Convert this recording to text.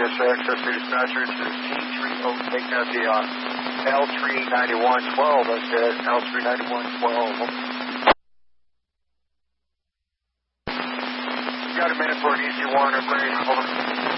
access to dispatcher to T30, take out the L39112, that's it, L39112. Got a minute for an easy one, over.